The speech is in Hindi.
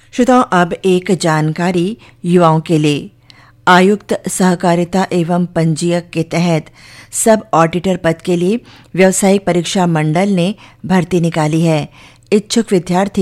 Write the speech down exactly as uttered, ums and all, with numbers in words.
श्रोताओं, अब एक जानकारी युवाओं के लिए। आयुक्त सहकारिता एवं पंजीयक के तहत सब ऑडिटर पद के लिए व्यावसायिक परीक्षा मंडल ने भर्ती निकाली है। इच्छुक विद्यार्थी